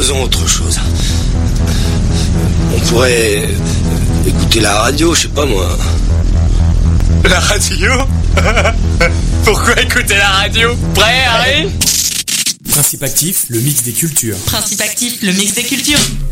Faisons autre chose. On pourrait écouter la radio, je sais pas moi. La radio? Pourquoi écouter la radio? Prêt, Harry? Principe actif, le mix des cultures. Principe actif, le mix des cultures.